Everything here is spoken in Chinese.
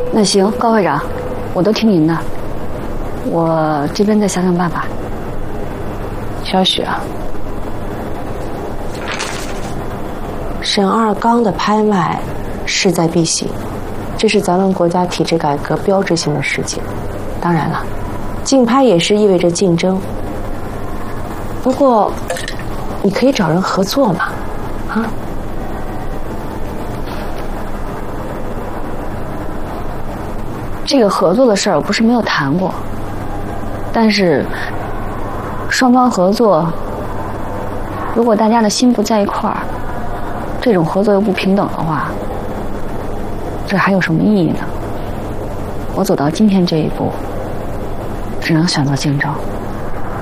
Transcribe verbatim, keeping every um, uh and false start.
那行，高会长，我都听您的，我这边再想想办法。 小许啊，沈二刚的拍卖势在必行，这是咱们国家体制改革标志性的事件。当然了，竞拍也是意味着竞争。不过，你可以找人合作嘛，啊？ 这个合作的事儿我不是没有谈过，但是双方合作，如果大家的心不在一块儿，这种合作又不平等的话，这还有什么意义呢？我走到今天这一步，只能选择竞争。